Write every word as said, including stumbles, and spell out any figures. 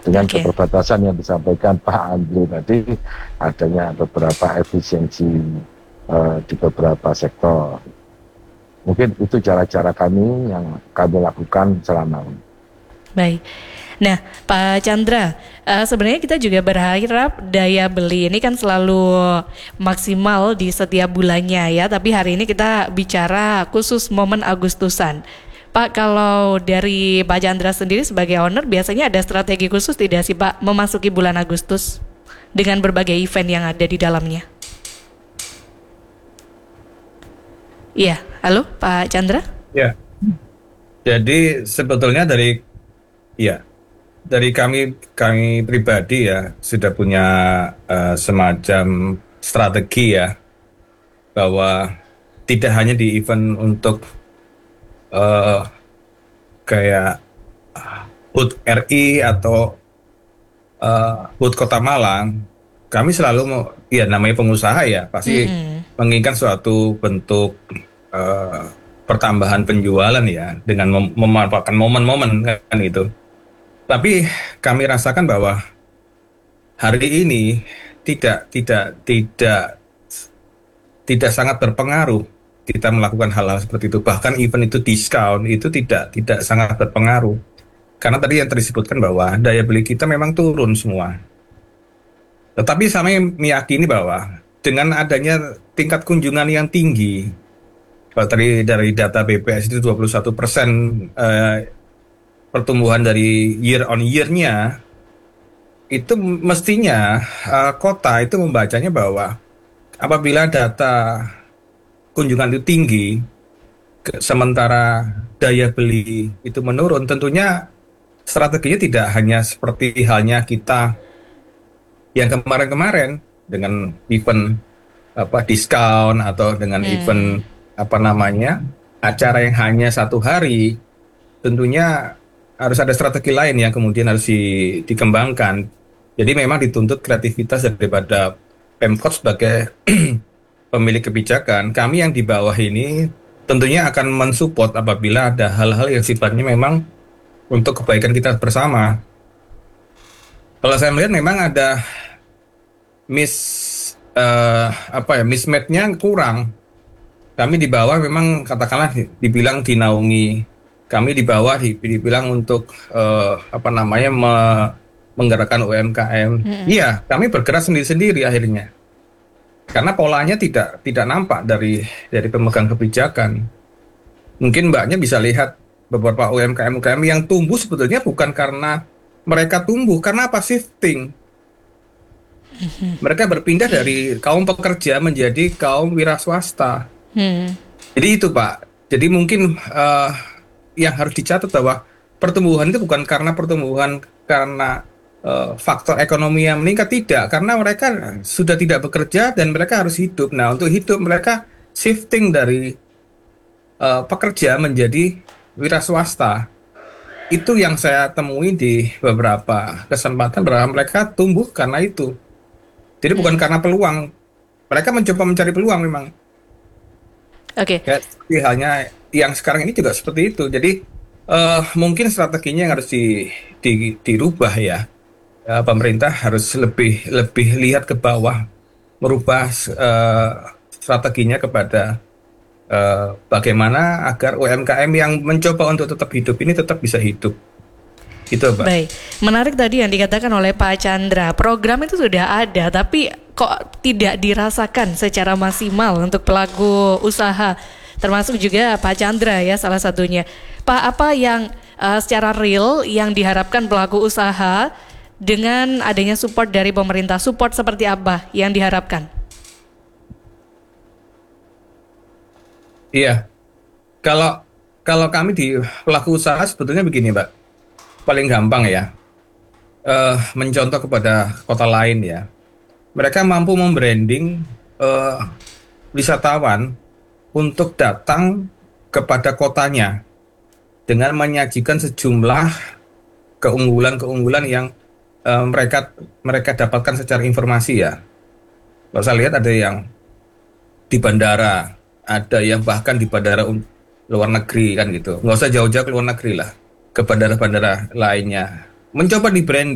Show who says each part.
Speaker 1: dengan
Speaker 2: Oke.
Speaker 1: keterbatasan yang disampaikan Pak Andre tadi, adanya beberapa efisiensi uh, di beberapa sektor. Mungkin itu cara-cara kami yang kami lakukan selama ini.
Speaker 2: Baik. Nah, Pak Chandra, uh, sebenarnya kita juga berharap daya beli ini kan selalu maksimal di setiap bulannya ya, tapi hari ini kita bicara khusus momen Agustusan. Pak, kalau dari Pak Chandra sendiri sebagai owner, biasanya ada strategi khusus tidak sih Pak memasuki bulan Agustus dengan berbagai event yang ada di dalamnya? Iya, halo Pak Chandra?
Speaker 3: Ya, jadi sebetulnya dari ya dari kami kami pribadi ya sudah punya uh, semacam strategi ya, bahwa tidak hanya di event untuk uh, kayak H U T R I atau uh, H U T Kota Malang, kami selalu mau, ya namanya pengusaha ya pasti
Speaker 2: Mm-mm.
Speaker 3: menginginkan suatu bentuk uh, pertambahan penjualan ya dengan mem- memanfaatkan momen-momen kan itu. Tapi kami rasakan bahwa hari ini tidak tidak tidak tidak sangat berpengaruh kita melakukan hal-hal seperti itu. Bahkan event itu diskon itu tidak tidak sangat berpengaruh. Karena tadi yang disebutkan bahwa daya beli kita memang turun semua. Tetapi kami meyakini bahwa dengan adanya tingkat kunjungan yang tinggi, kalau tadi dari data B P S itu dua puluh satu persen eh, pertumbuhan dari year on year-nya, itu mestinya uh, kota itu membacanya bahwa apabila data kunjungan itu tinggi, ke, sementara daya beli itu menurun, tentunya strateginya tidak hanya seperti halnya kita yang kemarin-kemarin dengan event apa diskon atau dengan
Speaker 2: Hmm.
Speaker 3: event apa namanya acara yang hanya satu hari. Tentunya harus ada strategi lain yang kemudian harus di, dikembangkan. Jadi memang dituntut kreativitas daripada Pemkot sebagai pemilik kebijakan. Kami yang di bawah ini tentunya akan mensupport apabila ada hal-hal yang sifatnya memang untuk kebaikan kita bersama. Kalau saya melihat memang ada miss eh, apa ya mismatch-nya kurang. Kami di bawah memang katakanlah dibilang dinaungi. Kami di bawah dibilang untuk uh, apa namanya me menggerakkan U M K M. Iya, kami bergerak sendiri-sendiri akhirnya. Karena polanya tidak tidak nampak dari dari pemegang kebijakan. Mungkin Mbaknya bisa lihat beberapa U M K M U M K M yang tumbuh sebetulnya bukan karena mereka tumbuh, karena apa? Shifting. Mereka berpindah dari kaum pekerja menjadi kaum wira swasta.
Speaker 2: Hmm.
Speaker 3: Jadi itu Pak. Jadi mungkin uh, yang harus dicatat bahwa pertumbuhan itu bukan karena pertumbuhan karena uh, faktor ekonomi yang meningkat, tidak, karena mereka sudah tidak bekerja dan mereka harus hidup. Nah, untuk hidup mereka shifting dari uh, pekerja menjadi wira swasta. Itu yang saya temui di beberapa kesempatan bahwa mereka tumbuh karena itu. Jadi bukan karena peluang. Mereka mencoba mencari peluang memang.
Speaker 2: Oke.
Speaker 3: Ya, seperti halnya yang sekarang ini juga seperti itu. Jadi uh, mungkin strateginya yang harus di, di, dirubah ya. Uh, pemerintah harus lebih lebih lihat ke bawah, merubah uh, strateginya kepada uh, bagaimana agar U M K M yang mencoba untuk tetap hidup ini tetap bisa hidup. Itu Pak.
Speaker 2: Baik, menarik tadi yang dikatakan oleh Pak Chandra. Program itu sudah ada, tapi kok tidak dirasakan secara maksimal untuk pelaku usaha, termasuk juga Pak Chandra ya salah satunya. Pak, apa yang uh, secara real yang diharapkan pelaku usaha dengan adanya support dari pemerintah? Support seperti apa yang diharapkan?
Speaker 3: Iya, kalau kalau kami di pelaku usaha sebetulnya begini Mbak, paling gampang ya, uh, mencontoh kepada kota lain ya. Mereka mampu membranding uh, wisatawan untuk datang kepada kotanya dengan menyajikan sejumlah keunggulan-keunggulan yang uh, mereka mereka dapatkan secara informasi ya. Kalau saya lihat ada yang di bandara, ada yang bahkan di bandara luar negeri kan gitu. Nggak usah jauh-jauh ke luar negeri lah, ke bandara-bandara lainnya. Mencoba di brand